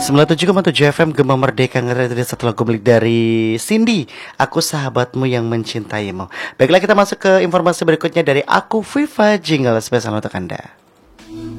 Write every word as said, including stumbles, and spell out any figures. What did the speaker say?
sembilan puluh tujuh koma tujuh F M Gema Merdeka ngeri dari satu lagu milik dari Cindy, Aku Sahabatmu Yang Mencintaimu. Baiklah, kita masuk ke informasi berikutnya dari aku Viva, jingle spesial untuk Anda.